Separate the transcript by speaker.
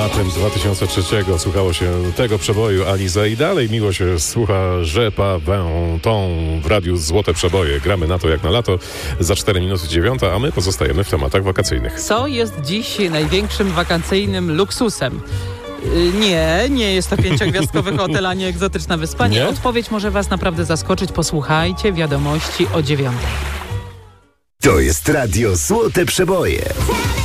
Speaker 1: Latem 2003 słuchało się tego przeboju Aliza i dalej miło się słucha Rzepa Wętą w radiu Złote Przeboje. Gramy na to jak na lato za 4 minuty 9, a my pozostajemy w tematach wakacyjnych.
Speaker 2: Co jest dziś największym wakacyjnym luksusem? Nie jest to 5-gwiazdkowy hotel, ani egzotyczna wyspa. Nie? Odpowiedź może was naprawdę zaskoczyć. Posłuchajcie wiadomości o 9.
Speaker 3: To jest radio Złote Przeboje.